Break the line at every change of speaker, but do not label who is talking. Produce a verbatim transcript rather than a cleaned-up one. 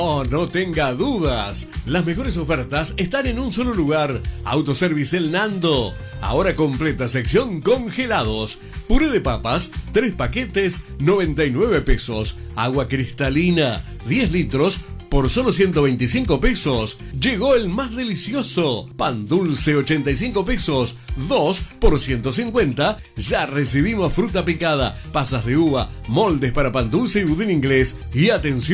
Oh, no tenga dudas. Las mejores ofertas están en un solo lugar. Autoservice El Nando. Ahora completa sección congelados. Puré de papas, tres paquetes, noventa y nueve pesos. Agua cristalina, diez litros, por solo ciento veinticinco pesos. Llegó el más delicioso. Pan dulce, ochenta y cinco pesos. dos por ciento cincuenta. Ya recibimos fruta picada, pasas de uva, moldes para pan dulce y budín inglés. Y atención.